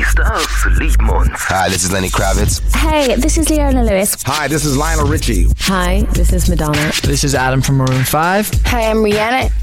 Stars lieben uns. Hi, this is Lenny Kravitz. Hey, this is Leona Lewis. Hi, this is Lionel Richie. Hi, this is Madonna. This is Adam from Maroon 5. Hi, I'm Rihanna.